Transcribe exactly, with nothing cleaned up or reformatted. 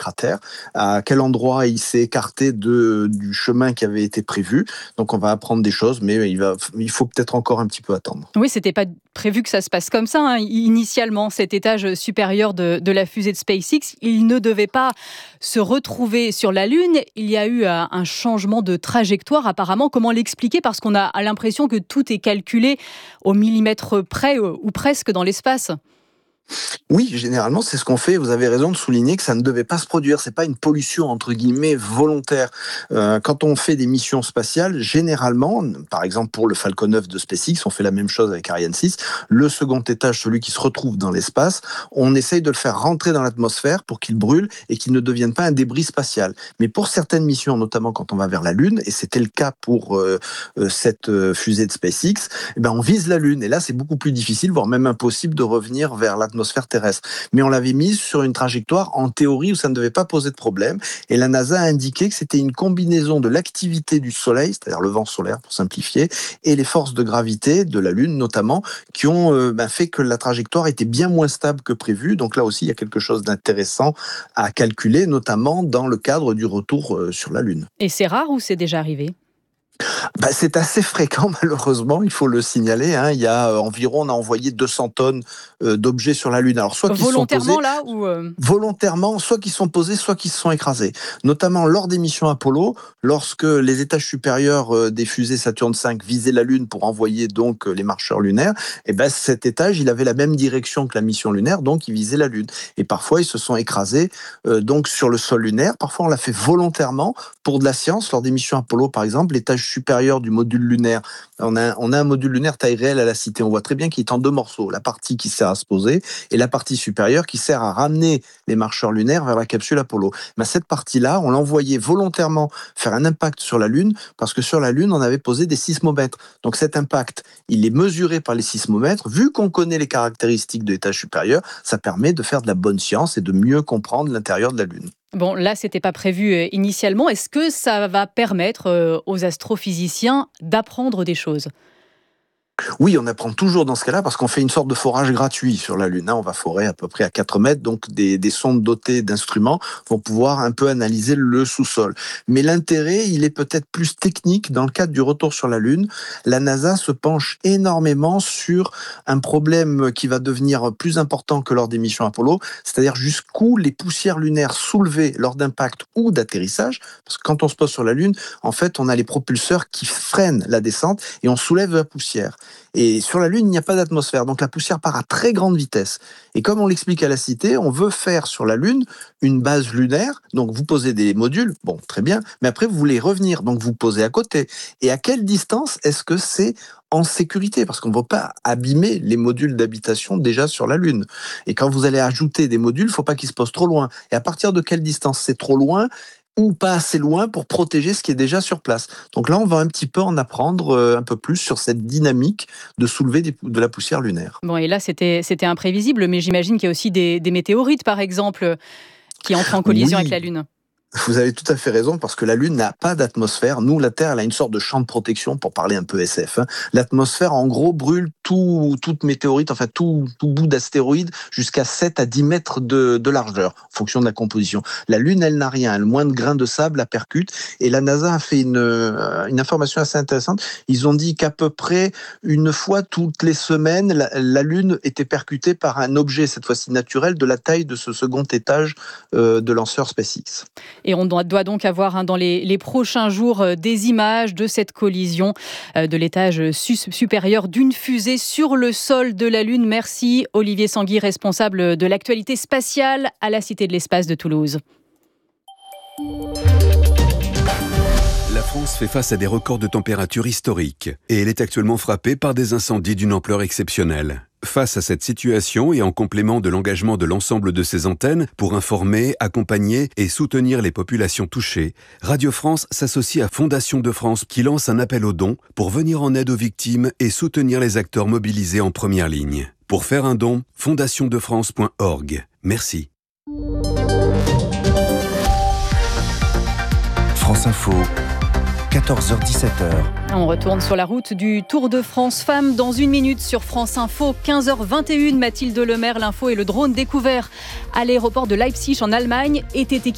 cratère, à quel endroit il s'est écarté de, du chemin qui avait été prévu. Donc on va apprendre des choses, mais il, va, il faut peut-être encore un petit peu attendre. Oui, c'était pas prévu que ça se passe comme ça, hein. Initialement, cet étage supérieur de, de la fusée de SpaceX, il ne devait pas se retrouver sur la Lune. Il y a eu un, un changement de trajectoire apparemment. Comment l'expliquer ? Parce qu'on a l'impression que tout est calculé au millimètre près ou presque dans l'espace. Oui, généralement, c'est ce qu'on fait. Vous avez raison de souligner que ça ne devait pas se produire. C'est pas une pollution, entre guillemets, volontaire. Euh, quand on fait des missions spatiales, généralement, par exemple pour le Falcon neuf de SpaceX, on fait la même chose avec Ariane six. Le second étage, celui qui se retrouve dans l'espace, on essaye de le faire rentrer dans l'atmosphère pour qu'il brûle et qu'il ne devienne pas un débris spatial. Mais pour certaines missions, notamment quand on va vers la Lune, et c'était le cas pour euh, cette fusée de SpaceX, eh ben on vise la Lune. Et là, c'est beaucoup plus difficile, voire même impossible de revenir vers l'atmosphère terrestre. Mais on l'avait mise sur une trajectoire en théorie où ça ne devait pas poser de problème. Et la NASA a indiqué que c'était une combinaison de l'activité du Soleil, c'est-à-dire le vent solaire pour simplifier, et les forces de gravité de la Lune notamment, qui ont euh, ben, fait que la trajectoire était bien moins stable que prévu. Donc là aussi, il y a quelque chose d'intéressant à calculer, notamment dans le cadre du retour euh, sur la Lune. Et c'est rare ou c'est déjà arrivé ? Bah, c'est assez fréquent, malheureusement, il faut le signaler. Hein. Il y a euh, environ, on a envoyé deux cents tonnes euh, d'objets sur la Lune. Alors, soit qu'ils sont posés, là ou euh... volontairement, soit qu'ils sont posés, soit qu'ils se sont écrasés. Notamment lors des missions Apollo, lorsque les étages supérieurs euh, des fusées Saturne cinq visaient la Lune pour envoyer donc euh, les marcheurs lunaires, et ben cet étage, il avait la même direction que la mission lunaire, donc il visait la Lune. Et parfois, ils se sont écrasés euh, donc sur le sol lunaire. Parfois, on l'a fait volontairement pour de la science. Lors des missions Apollo, par exemple, l'étage supérieur du module lunaire. On a, on a un module lunaire taille réelle à la Cité. On voit très bien qu'il est en deux morceaux. La partie qui sert à se poser et la partie supérieure qui sert à ramener les marcheurs lunaires vers la capsule Apollo. Mais cette partie-là, on l'envoyait volontairement faire un impact sur la Lune parce que sur la Lune, on avait posé des sismomètres. Donc cet impact, il est mesuré par les sismomètres. Vu qu'on connaît les caractéristiques de l'étage supérieur, ça permet de faire de la bonne science et de mieux comprendre l'intérieur de la Lune. Bon, là, c'était pas prévu initialement. Est-ce que ça va permettre aux astrophysiciens d'apprendre des choses ? Oui, on apprend toujours dans ce cas-là parce qu'on fait une sorte de forage gratuit sur la Lune. On va forer à peu près à quatre mètres, donc des, des sondes dotées d'instruments vont pouvoir un peu analyser le sous-sol. Mais l'intérêt, il est peut-être plus technique. Dans le cadre du retour sur la Lune, la NASA se penche énormément sur un problème qui va devenir plus important que lors des missions Apollo, c'est-à-dire jusqu'où les poussières lunaires soulevées lors d'impact ou d'atterrissage, parce que quand on se pose sur la Lune, en fait, on a les propulseurs qui freinent la descente et on soulève la poussière. Et sur la Lune, il n'y a pas d'atmosphère, donc la poussière part à très grande vitesse. Et comme on l'explique à la Cité, on veut faire sur la Lune une base lunaire, donc vous posez des modules, bon, très bien, mais après vous voulez revenir, donc vous posez à côté. Et à quelle distance est-ce que c'est en sécurité ? Parce qu'on ne veut pas abîmer les modules d'habitation déjà sur la Lune. Et quand vous allez ajouter des modules, il ne faut pas qu'ils se posent trop loin. Et à partir de quelle distance c'est trop loin ? Ou pas assez loin pour protéger ce qui est déjà sur place. Donc là, on va un petit peu en apprendre euh, un peu plus sur cette dynamique de soulever des, de la poussière lunaire. Bon, et là, c'était, c'était imprévisible, mais j'imagine qu'il y a aussi des, des météorites, par exemple, qui entrent en collision oui. avec la Lune. Vous avez tout à fait raison, parce que la Lune n'a pas d'atmosphère. Nous, la Terre, elle a une sorte de champ de protection, pour parler un peu S F. Hein. L'atmosphère, en gros, brûle tout, toute météorite, enfin tout, tout bout d'astéroïde, jusqu'à sept à dix mètres de, de largeur, en fonction de la composition. La Lune, elle n'a rien. Le moindre grain de sable la percute. Et la NASA a fait une, une information assez intéressante. Ils ont dit qu'à peu près une fois toutes les semaines, la, la Lune était percutée par un objet, cette fois-ci naturel, de la taille de ce second étage euh, de lanceur SpaceX. Et on doit donc avoir hein, dans les, les prochains jours euh, des images de cette collision euh, de l'étage su- supérieur d'une fusée sur le sol de la Lune. Merci Olivier Sanguy, responsable de l'actualité spatiale à la Cité de l'Espace de Toulouse. La France fait face à des records de température historiques et elle est actuellement frappée par des incendies d'une ampleur exceptionnelle. Face à cette situation et en complément de l'engagement de l'ensemble de ses antennes pour informer, accompagner et soutenir les populations touchées, Radio France s'associe à Fondation de France qui lance un appel aux dons pour venir en aide aux victimes et soutenir les acteurs mobilisés en première ligne. Pour faire un don, fondation de france point org. Merci. France Info, quatorze heures dix-sept heures. On retourne sur la route du Tour de France Femmes dans une minute sur France Info. quinze heures vingt et une, Mathilde Lemaire, l'info et le drone découvert à l'aéroport de Leipzig en Allemagne était équipé